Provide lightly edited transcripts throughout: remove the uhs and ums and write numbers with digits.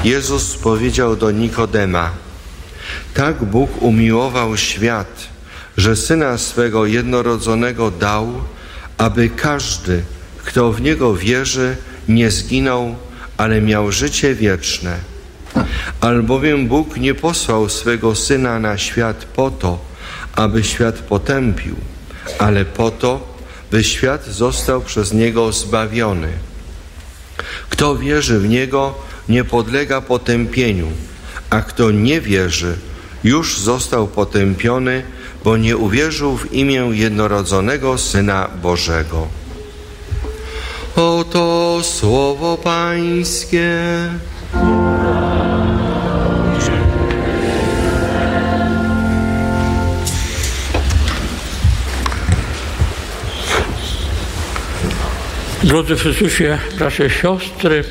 Jezus powiedział do Nikodema: tak Bóg umiłował świat, że Syna swego jednorodzonego dał, aby każdy, kto w Niego wierzy, nie zginął, ale miał życie wieczne. Albowiem Bóg nie posłał swego Syna na świat po to, aby świat potępił, ale po to, by świat został przez Niego zbawiony. Kto wierzy w Niego, nie podlega potępieniu, a kto nie wierzy, już został potępiony, bo nie uwierzył w imię jednorodzonego Syna Bożego. Oto słowo Pańskie. Drodzy w Chrystusie, bracia i siostry,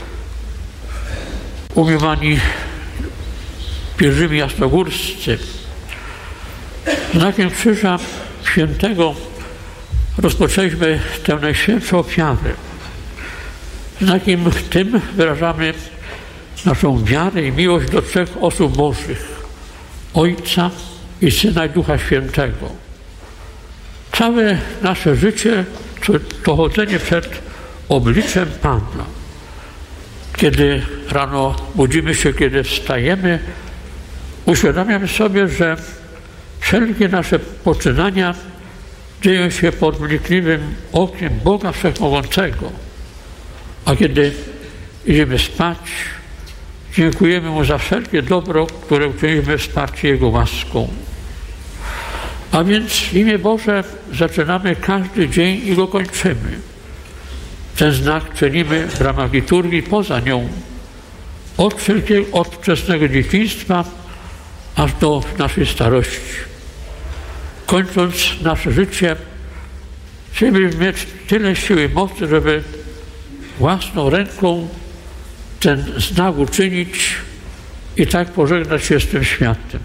umiłowani pielgrzymi jasnogórscy, znakiem Krzyża Świętego rozpoczęliśmy tę najświętszą ofiarę. Znakiem tym wyrażamy naszą wiarę i miłość do trzech osób Bożych: Ojca i Syna i Ducha Świętego. Całe nasze życie to chodzenie przed obliczem Pana. Kiedy rano budzimy się, kiedy wstajemy, uświadamiamy sobie, że wszelkie nasze poczynania dzieją się pod wnikliwym okiem Boga Wszechmogącego. A kiedy idziemy spać, dziękujemy Mu za wszelkie dobro, które uczyniliśmy wsparcie Jego łaską. A więc w imię Boże zaczynamy każdy dzień i go kończymy. Ten znak czynimy w ramach liturgii poza nią, od wczesnego dzieciństwa aż do naszej starości. Kończąc nasze życie, chcemy mieć tyle siły i mocy, żeby własną ręką ten znak uczynić i tak pożegnać się z tym światem.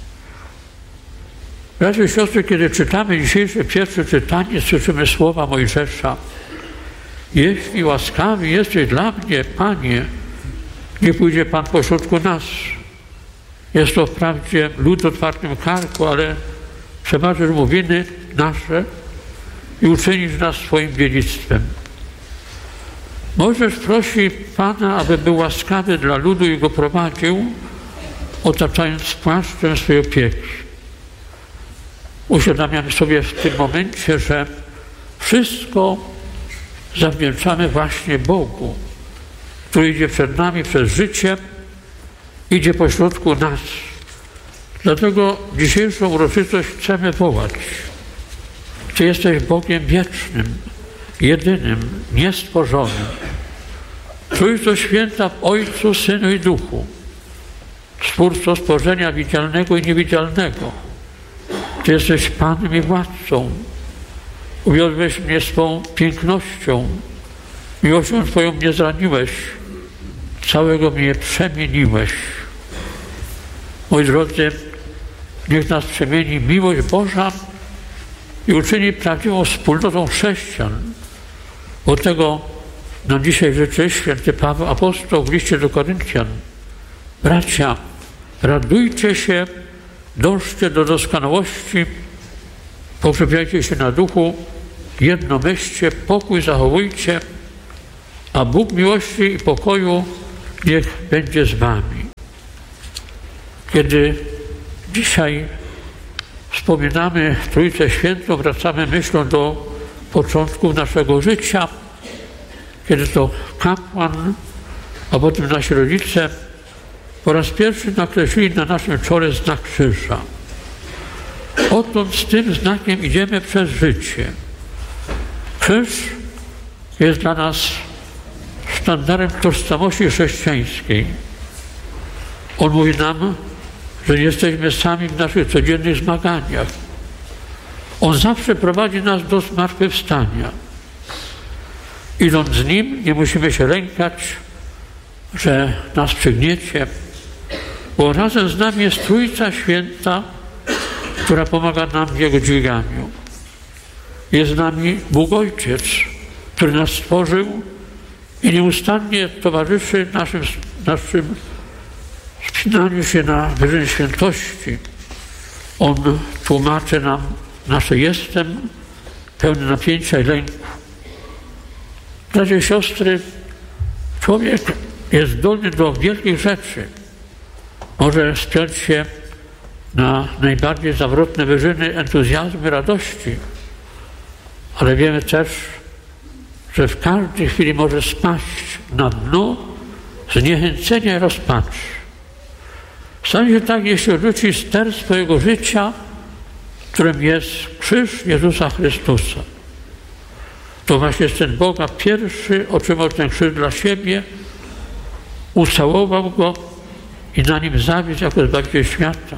Bracia i siostry, kiedy czytamy dzisiejsze pierwsze czytanie, słyszymy słowa Mojżesza: jeśli łaskawy jesteś dla mnie, Panie, nie pójdzie Pan pośrodku nas. Jest to wprawdzie lud w otwartym karku, ale przebaczysz mu winy nasze i uczynisz nas swoim dziedzictwem. Mojżesz prosi Pana, aby był łaskawy dla ludu i go prowadził, otaczając płaszczem swojej opieki. Uświadamiamy sobie w tym momencie, że wszystko zawdzięczamy właśnie Bogu, który idzie przed nami przez życie, idzie pośrodku nas. Dlatego dzisiejszą uroczystość chcemy wołać: Ty jesteś Bogiem wiecznym, jedynym, niestworzonym. Trójco Święta w Ojcu, Synu i Duchu. Stwórco stworzenia widzialnego i niewidzialnego. Ty jesteś Panem i Władcą. Uwiodłeś mnie swą pięknością. Miłością Twoją mnie zraniłeś. Całego mnie przemieniłeś. Moi drodzy, niech nas przemieni miłość Boża i uczyni prawdziwą wspólnotą chrześcijan. Bo tego nam dzisiaj życzy święty Paweł Apostoł w liście do Koryntian. Bracia, radujcie się, dążcie do doskonałości, pokrzepiajcie się na duchu, jednomyślcie, pokój zachowujcie, a Bóg miłości i pokoju niech będzie z wami. Kiedy dzisiaj wspominamy Trójcę Świętą, wracamy myślą do początków naszego życia, kiedy to kapłan, a potem nasi rodzice po raz pierwszy nakreślili na naszym czole znak krzyża. Odtąd z tym znakiem idziemy przez życie. Krzyż jest dla nas sztandarem tożsamości chrześcijańskiej. On mówi nam, że nie jesteśmy sami w naszych codziennych zmaganiach. On zawsze prowadzi nas do zmartwychwstania. Idąc z Nim, nie musimy się lękać, że nas przygniecie, bo razem z nami jest Trójca Święta, która pomaga nam w Jego dźwiganiu. Jest z nami Bóg Ojciec, który nas stworzył i nieustannie towarzyszy naszym wspinaniu się na wyżyny świętości. On tłumaczy nam nasze jestem, pełne napięcia i lęku. Bracia i siostry, człowiek jest zdolny do wielkich rzeczy. Może spiąć się na najbardziej zawrotne wyżyny entuzjazmu i radości, ale wiemy też, że w każdej chwili może spaść na dno zniechęcenia i rozpaczy. Stanie się tak, jeśli odrzuci ster swojego życia, którym jest krzyż Jezusa Chrystusa. To właśnie jest ten Boga pierwszy otrzymał ten krzyż dla siebie, ucałował go i na nim zawisł jako Zbawiciel świata.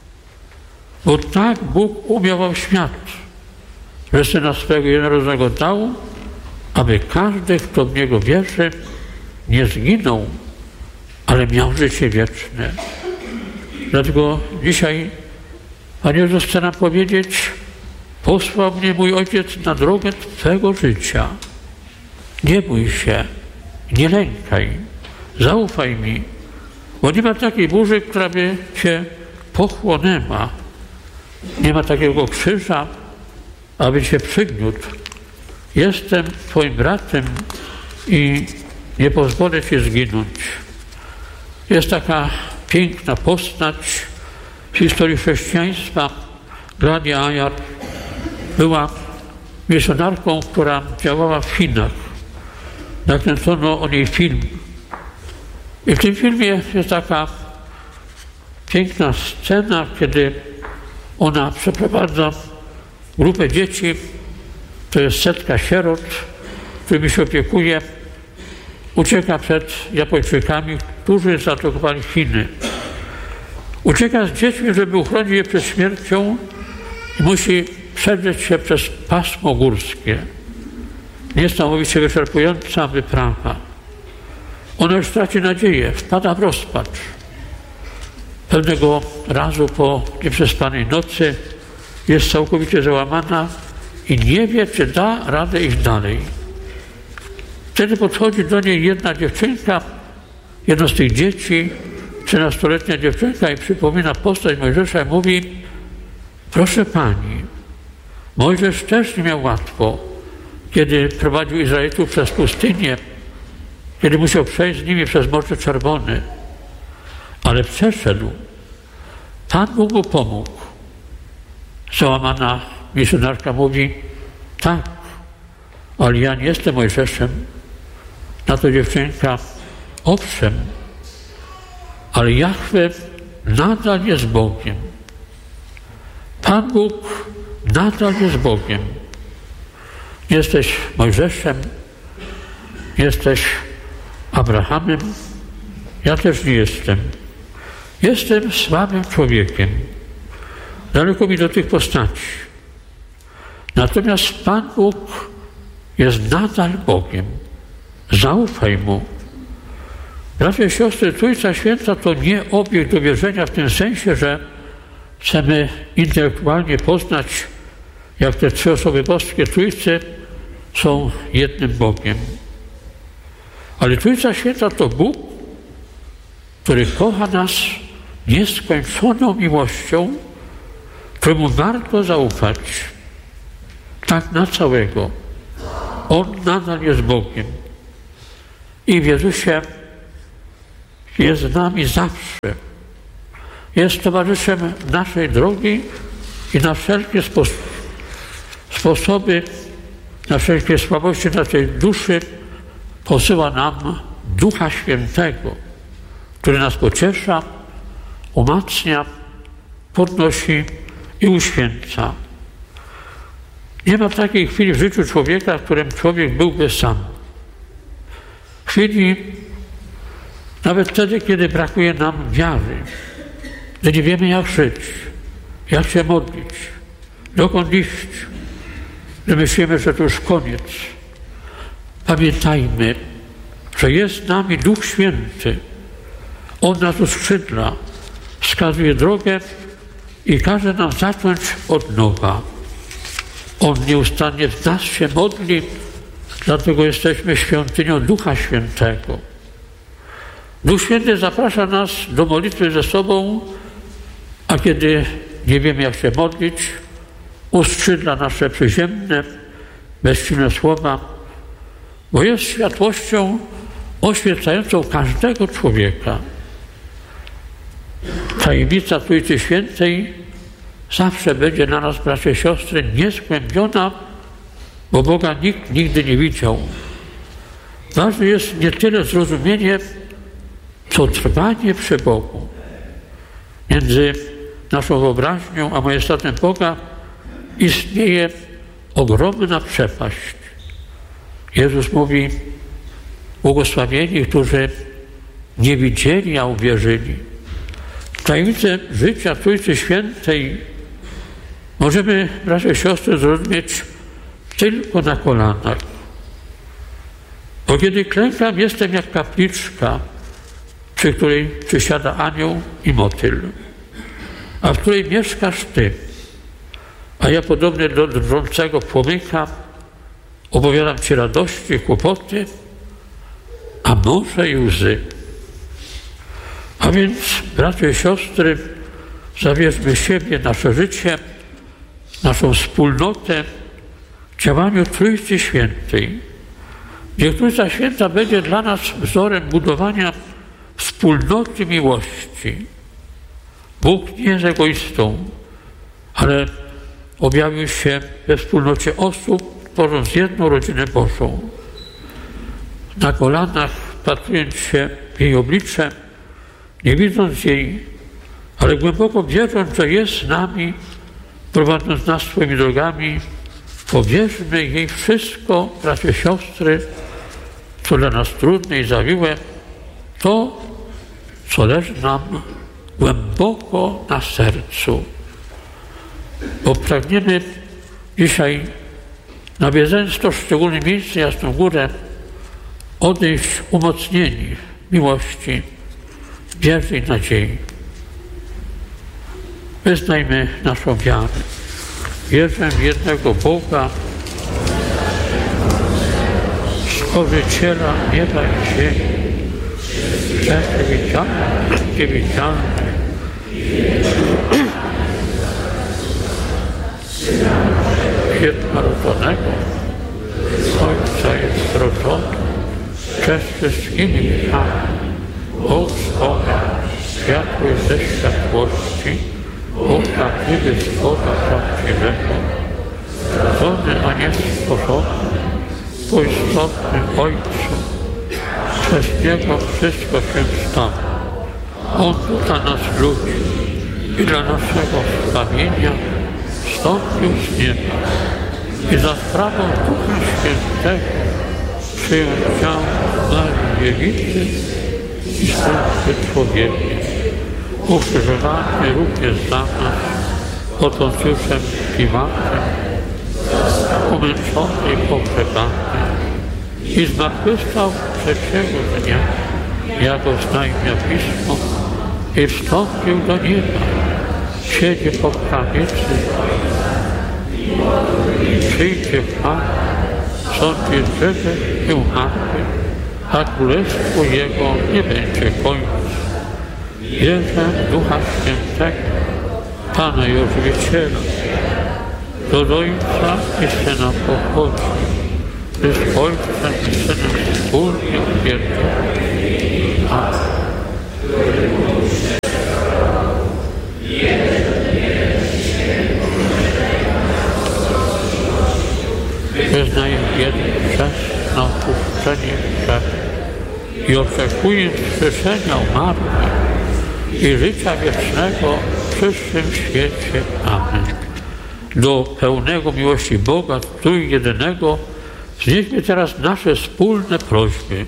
Bo tak Bóg umiłował świat, że Syna swego jednorodzonego dał, aby każdy, kto w Niego wierzy, nie zginął, ale miał życie wieczne. Dlatego dzisiaj Pan Jezus chce nam powiedzieć: posłał mnie mój Ojciec na drogę Twego życia. Nie bój się, nie lękaj, zaufaj mi, bo nie ma takiej burzy, która by Cię pochłonęła. Nie ma takiego krzyża, aby Cię przygniótł. Jestem Twoim bratem i nie pozwolę Ci zginąć. Jest taka piękna postać w historii chrześcijaństwa. Gladia Ajar była misjonarką, która działała w Chinach. Nakręcono o niej film. I w tym filmie jest taka piękna scena, kiedy ona przeprowadza grupę dzieci, to jest setka sierot, którymi się opiekuje, ucieka przed Japończykami, którzy zaatakowali Chiny. Ucieka z dziećmi, żeby uchronić je przed śmiercią i musi przedrzeć się przez pasmo górskie. Niesamowicie wyczerpująca wyprawa. Ona już traci nadzieję, wpada w rozpacz. Pewnego razu po nieprzespanej nocy jest całkowicie załamana i nie wie, czy da radę iść dalej. Wtedy podchodzi do niej jedna dziewczynka, jedno z tych dzieci, 13-letnia dziewczynka, i przypomina postać Mojżesza i mówi: proszę Pani, Mojżesz też nie miał łatwo, kiedy prowadził Izraelitów przez pustynię, kiedy musiał przejść z nimi przez Morze Czerwone, ale przeszedł. Pan Bóg mu pomógł. Załamana misjonarka mówi: tak, ale ja nie jestem Mojżeszem. Na to dziewczynka: owszem, ale Jahwe nadal jest Bogiem. Pan Bóg nadal jest Bogiem. Nie jesteś Mojżeszem, nie jesteś Abrahamem, ja też nie jestem. Jestem słabym człowiekiem. Daleko mi do tych postaci. Natomiast Pan Bóg jest nadal Bogiem. Zaufaj Mu. Bracia i siostry, Trójca Święta to nie obiekt do wierzenia w tym sensie, że chcemy intelektualnie poznać, jak te trzy osoby boskie Trójcy są jednym Bogiem. Ale Trójca Święta to Bóg, który kocha nas nieskończoną miłością, któremu warto zaufać tak na całego. On nadal jest Bogiem. I w Jezusie jest z nami zawsze. Jest towarzyszem naszej drogi i na wszelkie sposoby, na wszelkie słabości naszej duszy posyła nam Ducha Świętego, który nas pociesza, umacnia, podnosi i uświęca. Nie ma takiej chwili w życiu człowieka, w którym człowiek byłby sam. Chwili, nawet wtedy, kiedy brakuje nam wiary, że nie wiemy, jak żyć, jak się modlić, dokąd iść, że myślimy, że to już koniec. Pamiętajmy, że jest z nami Duch Święty. On nas uskrzydla, wskazuje drogę i każe nam zacząć od nowa. On nieustannie w nas się modli, Dlatego jesteśmy świątynią Ducha Świętego. Duch Święty zaprasza nas do modlitwy ze sobą, a kiedy nie wiemy, jak się modlić, uskrzydla nasze przyziemne, bezsilne słowa, bo jest światłością oświecającą każdego człowieka. Tajemnica Trójcy Świętej zawsze będzie dla nas, bracia i siostry, niezgłębiona, bo Boga nikt nigdy nie widział. Ważne jest nie tyle zrozumienie, co trwanie przy Bogu. Między naszą wyobraźnią a majestatem Boga istnieje ogromna przepaść. Jezus mówi: błogosławieni, którzy nie widzieli, a uwierzyli. Tajemnicę życia Trójcy Świętej możemy, bracia i siostry, zrozumieć tylko na kolanach. Bo kiedy klękam, jestem jak kapliczka, przy której przysiada anioł i motyl, a w której mieszkasz Ty. A ja, podobnie do drżącego płomyka, opowiadam Ci radości, kłopoty, a może i łzy. A więc, bracia i siostry, zawierzmy siebie, nasze życie, naszą wspólnotę działaniu Trójcy Świętej. Niech Trójca Święta będzie dla nas wzorem budowania wspólnoty miłości. Bóg nie jest egoistą, ale objawił się we wspólnocie osób, tworząc jedną rodzinę Bożą. Na kolanach, patrując się w jej oblicze, nie widząc jej, ale głęboko wierząc, że jest z nami, prowadząc nas swoimi drogami, powierzmy jej wszystko, bracia i siostry, co dla nas trudne i zawiłe, to, co leży nam głęboko na sercu. Bo pragniemy dzisiaj, nawiedzając to szczególne miejsce, Jasną Górę, odejść umocnieni miłości, wierzy i nadziei. Wyznajmy naszą wiarę. Wierzę w jednego Boga, Stworzyciela nieba i ziemi, rzeczy widzialne i niewidzialne, jednorodzonego, Ojca jest rodzony, przed wszystkimi wiekami, Bóg z Boga, światło ze światłości, Bóg prawdziwy z Boga prawdziwego, rodzony, a nie stworzony, po istotnym Ojcu, przez Niego wszystko się stało. On dla nas ludzi i dla naszego zbawienia wstąpił z nieba i za sprawą Ducha Świętego przyjął ciało Maryi Dziewicy i stał się człowiekiem. Ukrzyżowany również za nas pod Poncjuszem Piłatem, umęczony i pogrzebany i zmartwychwstał trzeciego dnia, jak oznajmia Pismo, i wstąpił do nieba. Siedzi po prawicy i przyjdzie Pan, sądzi żywych i umarłych, a królestwu Jego nie będzie końca. Wierzę w Ducha Świętego, Pana i Ożywiciela, do Ojca i Syna pochodzi, gdy z Ojcem i Synem wspólnie uwielbiony. Amen. Wyznaję jeden grzech na odpuszczenie grzechu i oczekuję wskrzeszenia umarłych i życia wiecznego w przyszłym świecie. Amen. Do pełnego miłości Boga, Trójjedynego, wznieśmy teraz nasze wspólne prośby.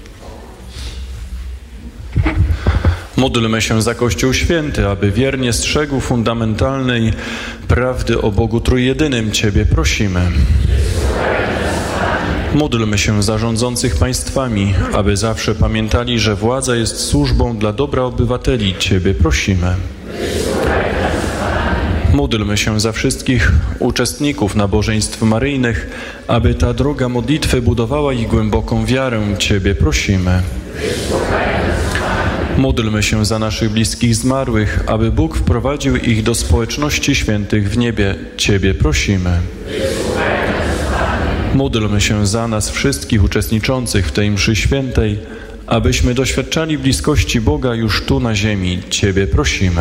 Módlmy się za Kościół Święty, aby wiernie strzegł fundamentalnej prawdy o Bogu Trójjedynym. Ciebie prosimy. Módlmy się za rządzących państwami, aby zawsze pamiętali, że władza jest służbą dla dobra obywateli. Ciebie prosimy. Módlmy się za wszystkich uczestników nabożeństw maryjnych, aby ta droga modlitwy budowała ich głęboką wiarę. Ciebie prosimy. Módlmy się za naszych bliskich zmarłych, aby Bóg wprowadził ich do społeczności świętych w niebie. Ciebie prosimy. Módlmy się za nas wszystkich uczestniczących w tej mszy świętej, abyśmy doświadczali bliskości Boga już tu na ziemi. Ciebie prosimy.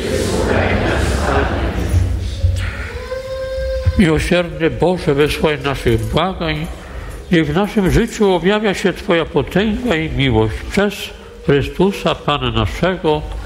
Miłosierny Boże, wysłuchaj naszych błagań. Niech w naszym życiu objawia się Twoja potęga i miłość przez Chrystusa, Pana naszego.